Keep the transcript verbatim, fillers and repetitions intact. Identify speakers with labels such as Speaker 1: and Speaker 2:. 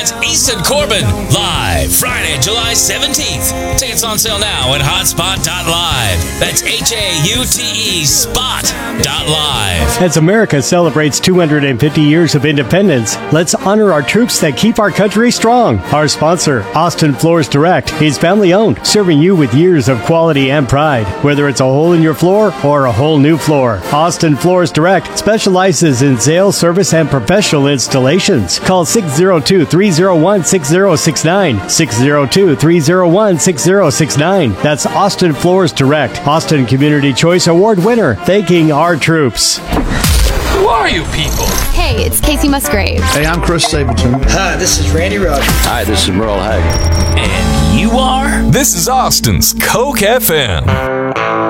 Speaker 1: It's Easton Corbin, live, Friday, July seventeenth. Tickets on sale now at hotspot dot live. That's H A U T E spot dot live.
Speaker 2: As America celebrates two hundred fifty years of independence, let's honor our troops that keep our country strong. Our sponsor, Austin Floors Direct, is family-owned, serving you with years of quality and pride. Whether it's a hole in your floor or a whole new floor, Austin Floors Direct specializes in sales, service, and professional installations. Call six oh two, three oh one, six oh six nine, six oh two, three oh one, six oh six nine. That's Austin Floors Direct, Austin Community Choice Award winner, thanking our troops.
Speaker 1: Who are you people?
Speaker 3: Hey, it's Casey Musgrave.
Speaker 4: Hey, I'm Chris Stapleton.
Speaker 5: Hi, this is Randy Rogers.
Speaker 6: Hi, this is Merle Haggard.
Speaker 1: And you are?
Speaker 7: This is Austin's Coke F M.